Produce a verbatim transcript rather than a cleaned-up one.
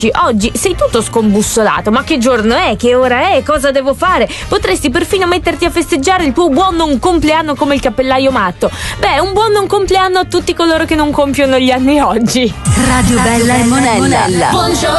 Oggi sei tutto scombussolato, ma che giorno è? Che ora è? Cosa devo fare? Potresti perfino metterti a festeggiare il tuo buon non compleanno come il cappellaio matto. Beh, un buon non compleanno a tutti coloro che non compiono gli anni oggi. Radio Bella e Monella. Buongiorno.